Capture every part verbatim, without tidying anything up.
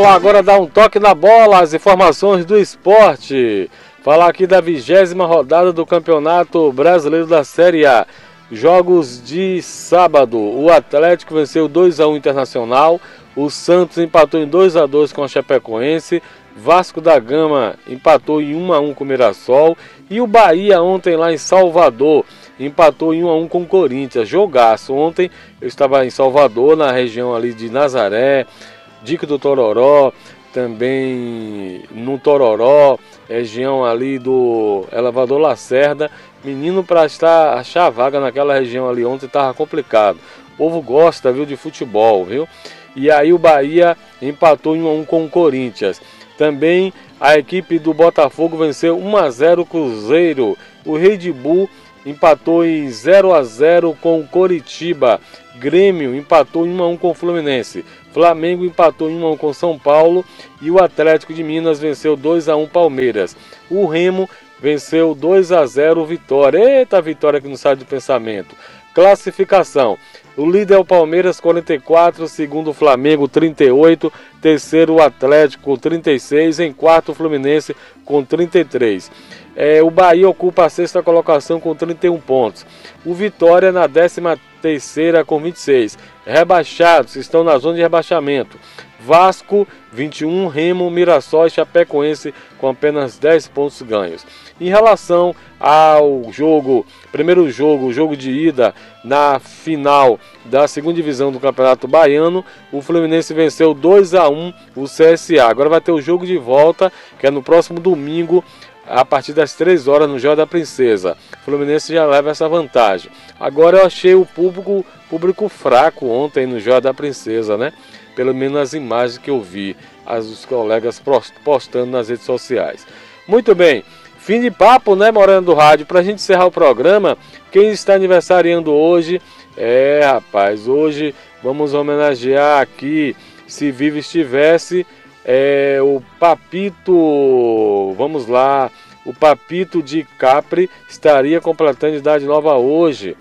Vamos lá agora dar um toque na bola, as informações do esporte. Falar aqui da vigésima rodada do Campeonato Brasileiro da Série A. Jogos de sábado, o Atlético venceu dois a um Internacional, o Santos empatou em dois a dois com a Chapecoense, Vasco da Gama empatou em um a um com o Mirassol e o Bahia ontem lá em Salvador empatou em um a um com o Corinthians. Jogaço. Ontem eu estava em Salvador, na região ali de Nazaré, Dique do Tororó, também no Tororó, região ali do Elevador Lacerda. Menino, para estar achar vaga naquela região ali ontem estava complicado. O povo gosta, viu, de futebol, viu? E aí o Bahia empatou em um a um com o Corinthians. Também a equipe do Botafogo venceu um a zero o Cruzeiro. O Red Bull empatou em zero a zero com o Coritiba. Grêmio empatou em um a um com o Fluminense. Flamengo empatou em um a um com São Paulo. E o Atlético de Minas venceu dois a um Palmeiras. O Remo venceu dois a zero Vitória. Eita, Vitória que não sai do pensamento. Classificação. O líder é o Palmeiras, quarenta e quatro, segundo o Flamengo, trinta e oito, terceiro o Atlético, trinta e seis, em quarto o Fluminense com trinta e três. É, o Bahia ocupa a sexta colocação com trinta e um pontos. O Vitória na décima terceira com vinte e seis. Rebaixados estão na zona de rebaixamento. Vasco, vinte e um, Remo, Mirassol e Chapecoense com apenas dez pontos ganhos. Em relação ao jogo, primeiro jogo, o jogo de ida na final da segunda divisão do Campeonato Baiano, o Fluminense venceu dois a um o C S A. Agora vai ter o jogo de volta, que é no próximo domingo, a partir das três horas no Joia da Princesa. O Fluminense já leva essa vantagem. Agora eu achei o público, público fraco ontem no Joia da Princesa, né? Pelo menos nas imagens que eu vi, as, os colegas postando nas redes sociais. Muito bem, fim de papo, né, Morando do Rádio? Pra gente encerrar o programa, quem está aniversariando hoje, é, rapaz, hoje vamos homenagear aqui, se vivo estivesse, é, o Papito, vamos lá, o Papito de Capri estaria completando idade nova hoje.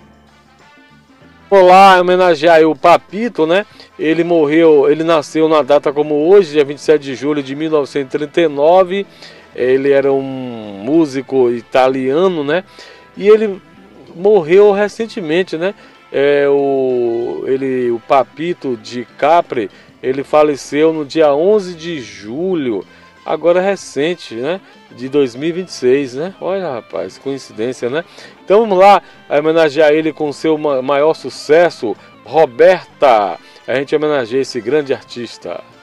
Olá, homenagear o Papito, né? Ele morreu, ele nasceu na data como hoje, dia vinte e sete de julho de mil novecentos e trinta e nove. Ele era um músico italiano, né? E ele morreu recentemente, né? É, o, ele, o Papito de Capri, ele faleceu no dia onze de julho, agora recente, né? De dois mil e vinte e seis, né? Olha, rapaz, coincidência, né? Então vamos lá homenagear ele com o seu maior sucesso, Roberta. A gente homenageia esse grande artista.